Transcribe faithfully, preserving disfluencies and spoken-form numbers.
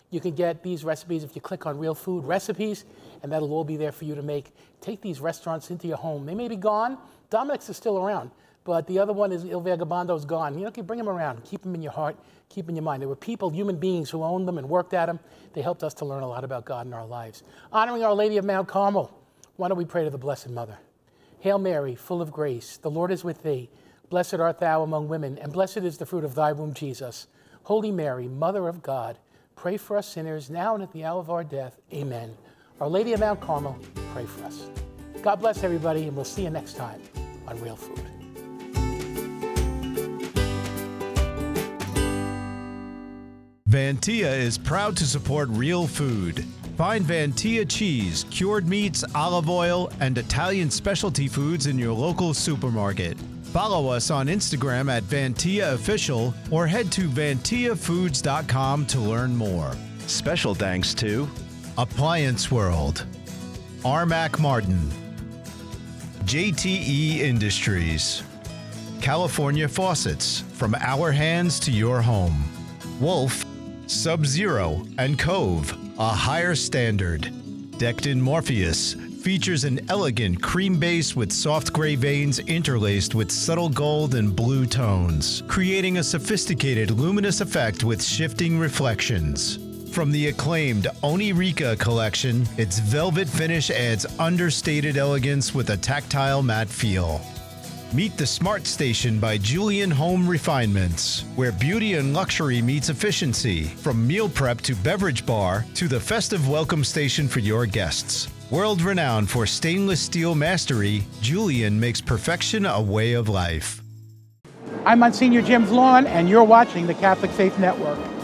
You can get these recipes if you click on Real Food Recipes, and that'll all be there for you to make. Take these restaurants into your home. They may be gone. Dominic's is still around, but the other one is Il Vagabando's gone. You know, you can bring them around, keep them in your heart, keep them in your mind. There were people, human beings, who owned them and worked at them. They helped us to learn a lot about God in our lives. Honoring Our Lady of Mount Carmel, why don't we pray to the Blessed Mother? Hail Mary, full of grace, the Lord is with thee. Blessed art thou among women, and blessed is the fruit of thy womb, Jesus. Holy Mary, Mother of God, pray for us sinners, now and at the hour of our death. Amen. Our Lady of Mount Carmel, pray for us. God bless everybody, and we'll see you next time on Real Food. Vantia is proud to support Real Food. Find Vantia cheese, cured meats, olive oil, and Italian specialty foods in your local supermarket. Follow us on Instagram at Vantia Official or head to vantia foods dot com to learn more. Special thanks to Appliance World, Armac Martin, J T E Industries, California Faucets, from our hands to your home, Wolf, Sub-Zero, and Cove, a higher standard. Decked in Morpheus features an elegant cream base with soft gray veins interlaced with subtle gold and blue tones, creating a sophisticated luminous effect with shifting reflections. From the acclaimed Onirica collection, its velvet finish adds understated elegance with a tactile matte feel. Meet the Smart Station by Julian Home Refinements, where beauty and luxury meets efficiency, from meal prep to beverage bar to the festive welcome station for your guests. World-renowned for stainless steel mastery, Julian makes perfection a way of life. I'm Monsignor Jim Vaughn, and you're watching the Catholic Faith Network.